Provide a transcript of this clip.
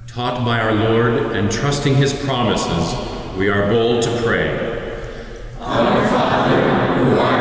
Taught by our Lord and trusting his promises, we are bold to pray. Our Father, who art